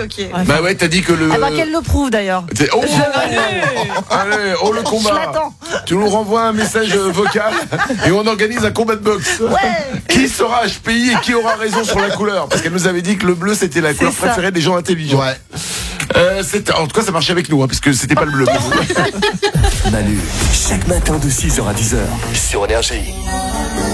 choquée. Bah ouais, t'as dit que le. Ah bah qu'elle le prouve d'ailleurs. Oh, allez, oh le combat. Je l'attends. Tu nous renvoies un message vocal et on organise un combat de boxe. Ouais. Qui sera HPI et qui aura raison sur la couleur? Parce qu'elle nous avait dit que le bleu c'était la couleur préférée des gens intelligents. Ouais. En tout cas, ça marchait avec nous, parce que c'était pas le bleu. Manu, chaque matin de 6h à 10h sur Énergie.